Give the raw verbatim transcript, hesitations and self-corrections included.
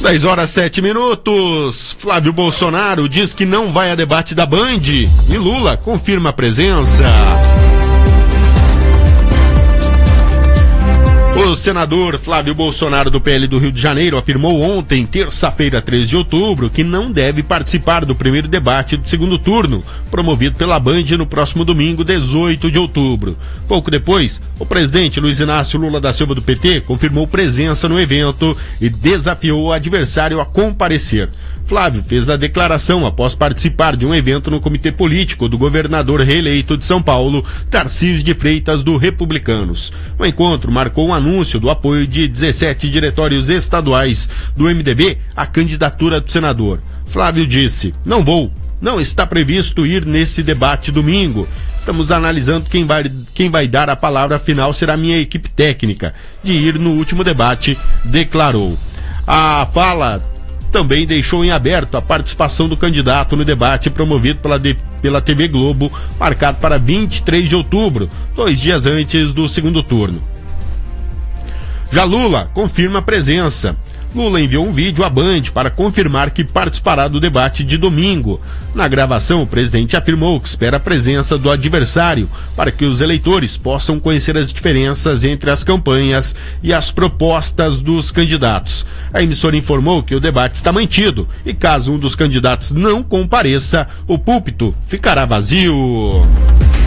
dez horas sete minutos. Flávio Bolsonaro diz que não vai a debate da Band e Lula confirma a presença. O senador Flávio Bolsonaro do P L do Rio de Janeiro afirmou ontem, terça-feira, três de outubro, que não deve participar do primeiro debate do segundo turno, promovido pela Band no próximo domingo, dezoito de outubro. Pouco depois, o presidente Luiz Inácio Lula da Silva do P T confirmou presença no evento e desafiou o adversário a comparecer. Flávio fez a declaração após participar de um evento no comitê político do governador reeleito de São Paulo, Tarcísio de Freitas, do Republicanos. O encontro marcou um anúncio do apoio de dezessete diretórios estaduais do M D B à candidatura do senador. Flávio disse: não vou, não está previsto ir nesse debate domingo. Estamos analisando quem vai, quem vai dar a palavra final será minha equipe técnica. De ir no último debate, declarou. A fala também deixou em aberto a participação do candidato no debate promovido pela, de, pela T V Globo, marcado para vinte e três de outubro, dois dias antes do segundo turno. Já Lula confirma a presença. Lula enviou um vídeo à Band para confirmar que participará do debate de domingo. Na gravação, o presidente afirmou que espera a presença do adversário para que os eleitores possam conhecer as diferenças entre as campanhas e as propostas dos candidatos. A emissora informou que o debate está mantido e, caso um dos candidatos não compareça, o púlpito ficará vazio.